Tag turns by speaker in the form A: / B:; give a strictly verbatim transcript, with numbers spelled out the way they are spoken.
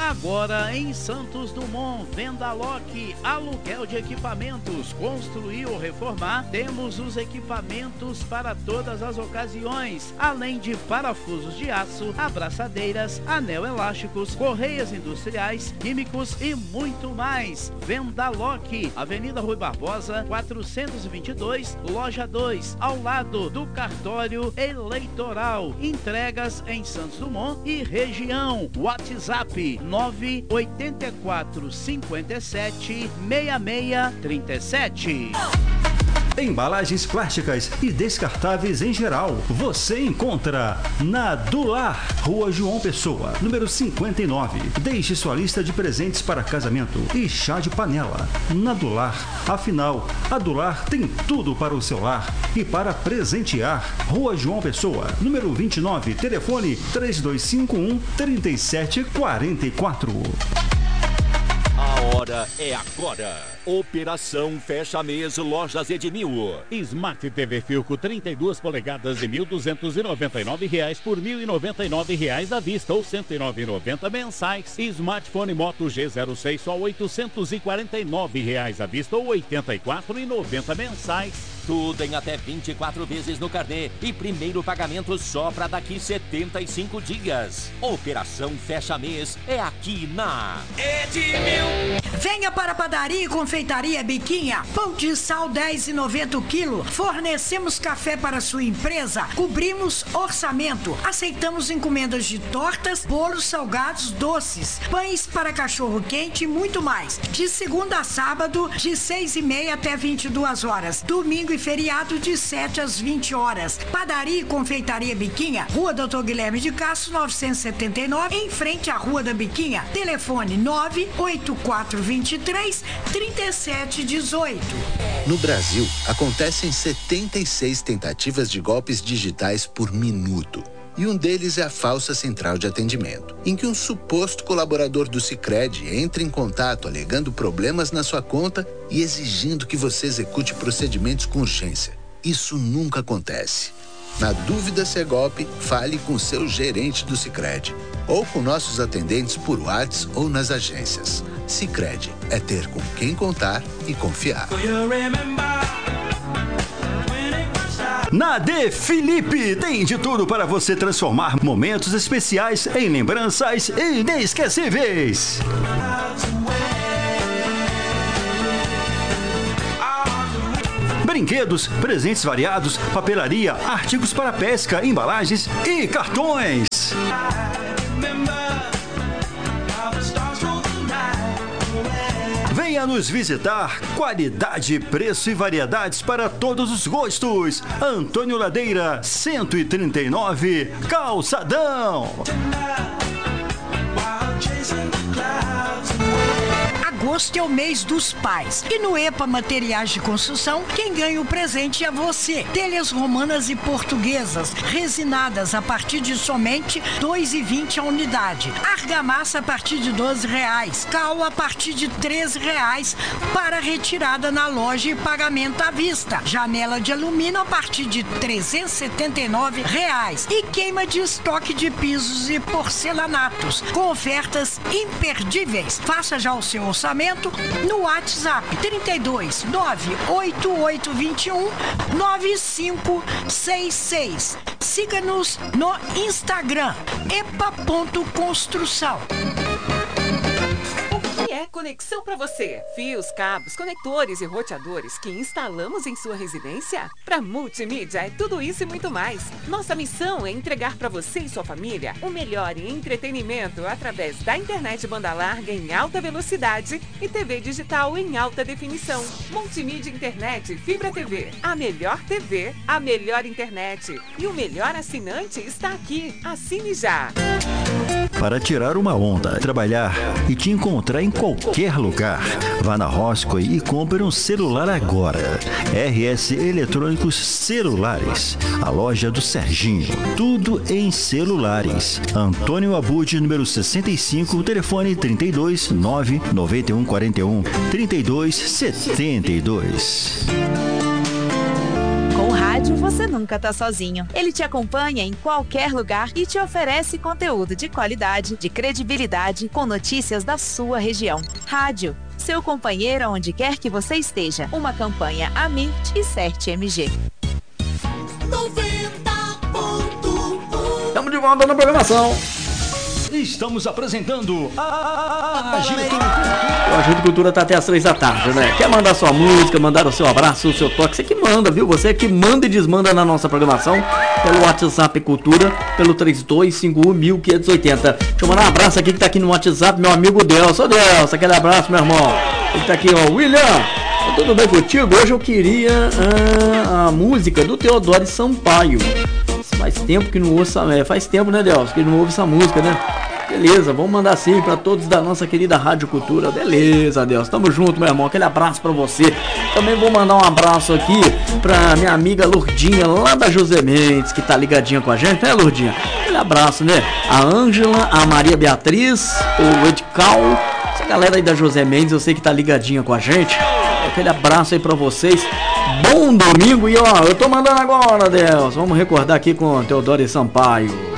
A: Agora em Santos Dumont, Vendaloc, aluguel de equipamentos, construir ou reformar, temos os equipamentos para todas as ocasiões, além de parafusos de aço, abraçadeiras, anel elásticos, correias industriais, químicos e muito mais. Vendaloc, Avenida Rui Barbosa, quatrocentos e vinte e dois, loja dois, ao lado do cartório eleitoral. Entregas em Santos Dumont e região. WhatsApp nove oito quatro cinco sete, seis seis três sete.
B: Embalagens plásticas e descartáveis em geral, você encontra na Dular, Rua João Pessoa, número cinquenta e nove. Deixe sua lista de presentes para casamento e chá de panela. Na Dular, afinal, a Dular tem tudo para o seu lar e para presentear. Rua João Pessoa, número vinte e nove, telefone três dois cinco um, três sete quatro quatro.
C: A hora é agora. Operação Fecha Mês Lojas Edmil.
D: Smart T V Filco trinta e duas polegadas de mil duzentos e noventa e nove reais por mil e noventa e nove reais à vista ou cento e nove reais e noventa centavos mensais. Smartphone Moto G zero seis só oitocentos e quarenta e nove reais à vista ou oitenta e quatro reais e noventa centavos mensais.
C: Tudo em até vinte e quatro vezes no carnê e primeiro pagamento só para daqui setenta e cinco dias. Operação Fecha Mês é aqui na Edmil.
E: Venha para a padaria e confeitaria Biquinha. Pão de sal dez reais e noventa centavos o quilo. Fornecemos café para sua empresa. Cobrimos orçamento. Aceitamos encomendas de tortas, bolos salgados, doces, pães para cachorro quente e muito mais. De segunda a sábado, de seis e meia até vinte e duas horas. Domingo e feriado de sete às vinte horas. Padaria e confeitaria Biquinha, Rua Doutor Guilherme de Castro, novecentos e setenta e nove, em frente à Rua da Biquinha. Telefone nove oito quatro dois três, três sete um oito.
F: No Brasil, acontecem setenta e seis tentativas de golpes digitais por minuto. E um deles é a falsa central de atendimento, em que um suposto colaborador do Sicredi entra em contato alegando problemas na sua conta e exigindo que você execute procedimentos com urgência. Isso nunca acontece. Na dúvida se é golpe, fale com seu gerente do Sicredi ou com nossos atendentes por WhatsApp ou nas agências. Sicredi é ter com quem contar e confiar.
B: Na De Felipe tem de tudo para você transformar momentos especiais em lembranças inesquecíveis. Brinquedos, presentes variados, papelaria, artigos para pesca, embalagens e cartões. Venha nos visitar. Qualidade, preço e variedades para todos os gostos. Antônio Ladeira, cento e trinta e nove, Calçadão.
E: Agosto é o mês dos pais. E no EPA Materiais de Construção, quem ganha o presente é você. Telhas romanas e portuguesas, resinadas a partir de somente dois reais e vinte centavos a unidade. Argamassa a partir de doze reais. Cal a partir de treze reais para retirada na loja e pagamento à vista. Janela de alumínio a partir de trezentos e setenta e nove reais. E queima de estoque de pisos e porcelanatos, com ofertas imperdíveis. Faça já o seu orçamento no WhatsApp trinta e dois, nove oito oito dois um, nove cinco seis seis. Siga-nos no Instagram, epa ponto construção.
G: O que é conexão para você? Fios, cabos, conectores e roteadores que instalamos em sua residência? Para Multimídia é tudo isso e muito mais. Nossa missão é entregar para você e sua família o melhor em entretenimento através da internet banda larga em alta velocidade e T V digital em alta definição. Multimídia Internet Fibra T V. A melhor T V, a melhor internet. E o melhor assinante está aqui. Assine já!
B: Para tirar uma onda, trabalhar e te encontrar em qualquer lugar. Vá na Roscoe e compre um celular agora. R S Eletrônicos Celulares, a loja do Serginho. Tudo em celulares. Antônio Abud, número sessenta e cinco, telefone trinta e dois, nove nove um quatro um, trinta e dois setenta e dois.
H: Com rádio rádio, você nunca tá sozinho. Ele te acompanha em qualquer lugar e te oferece conteúdo de qualidade, de credibilidade, com notícias da sua região. Rádio, seu companheiro onde quer que você esteja. Uma campanha Amirt e Cert M G.
I: Estamos de volta na programação.
B: Estamos apresentando a Agito Cultura.
I: O Agito Cultura tá até às três da tarde, né? Quer mandar sua música, mandar o seu abraço, o seu toque, você que manda, viu? Você que manda e desmanda na nossa programação pelo WhatsApp Cultura, pelo três dois cinco um, um cinco oito zero. Deixa eu mandar um abraço aqui que tá aqui no WhatsApp, meu amigo Delson. Ô Delson, aquele abraço, meu irmão. Ele tá aqui, ó, William. Tudo bem contigo? Hoje eu queria ah, a música do Teodoro Sampaio. Faz tempo que não ouça, é, faz tempo, né, Delson, que não ouve essa música, né? Beleza, vamos mandar sim pra todos da nossa querida Rádio Cultura. Beleza, Delson, tamo junto, meu irmão. Aquele abraço pra você. Também vou mandar um abraço aqui pra minha amiga Lourdinha, lá da José Mendes, que tá ligadinha com a gente, né, Lourdinha? Aquele abraço, né? A Ângela, a Maria Beatriz, o Edcal, essa galera aí da José Mendes, eu sei que tá ligadinha com a gente. Aquele abraço aí pra vocês. Bom domingo e ó, eu tô mandando agora, Deus. Vamos recordar aqui com o Teodoro Sampaio.